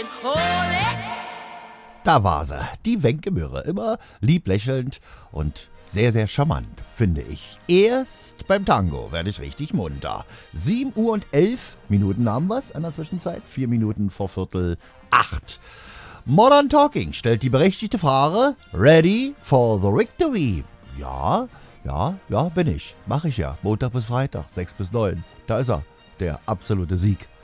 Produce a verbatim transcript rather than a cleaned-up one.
stehen. Ole! Da war sie, die Wenke Mürre, immer lieb lächelnd und sehr, sehr charmant, finde ich. Erst beim Tango werde ich richtig munter. sieben Uhr und elf Minuten haben wir's in der Zwischenzeit, vier Minuten vor Viertel acht. Modern Talking stellt die berechtigte Frage, ready for the victory? Ja, ja, ja, bin ich. Mach ich ja. Montag bis Freitag, sechs bis neun. Da ist er, der absolute Sieg.